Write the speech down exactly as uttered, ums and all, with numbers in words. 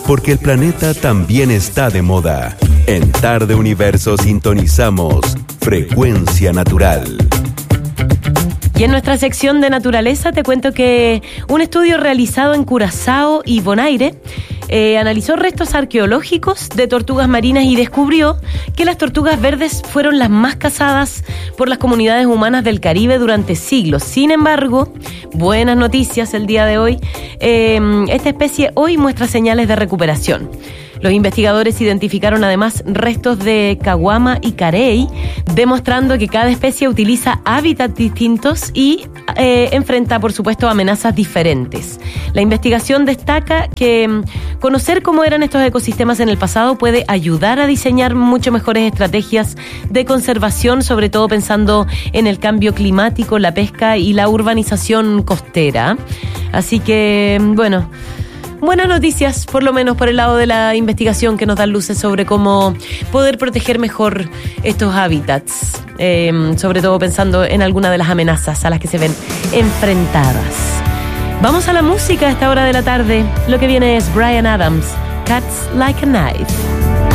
porque el planeta también está de moda. En Tarde Universo sintonizamos Frecuencia Natural. Y en nuestra sección de naturaleza te cuento que un estudio realizado en Curazao y Bonaire eh, analizó restos arqueológicos de tortugas marinas y descubrió que las tortugas verdes fueron las más cazadas por las comunidades humanas del Caribe durante siglos. Sin embargo, buenas noticias el día de hoy, eh, esta especie hoy muestra señales de recuperación. Los investigadores identificaron además restos de caguama y carey, demostrando que cada especie utiliza hábitats distintos y eh, enfrenta, por supuesto, amenazas diferentes. La investigación destaca que conocer cómo eran estos ecosistemas en el pasado puede ayudar a diseñar mucho mejores estrategias de conservación, sobre todo pensando en el cambio climático, la pesca y la urbanización costera. Así que, bueno... buenas noticias, por lo menos por el lado de la investigación, que nos dan luces sobre cómo poder proteger mejor estos hábitats, eh, sobre todo pensando en alguna de las amenazas a las que se ven enfrentadas. Vamos a la música a esta hora de la tarde. Lo que viene es Bryan Adams, Cuts Like a Knife.